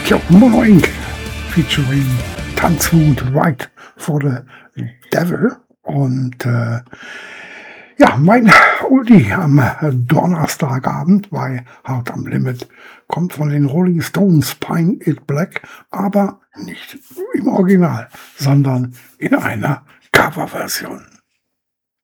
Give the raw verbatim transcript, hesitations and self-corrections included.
Ja, Mono Inc. featuring Tanzwut Right for the Devil. Und äh, ja, mein Oldie am Donnerstagabend bei Hard am Limit kommt von den Rolling Stones, Pine It Black, aber nicht im Original, sondern in einer Coverversion.